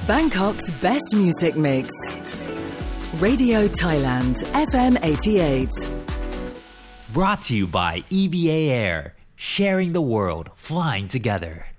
Bangkok's best music mix. Radio Thailand, FM 88. Brought to you by EVA Air, sharing the world, flying together.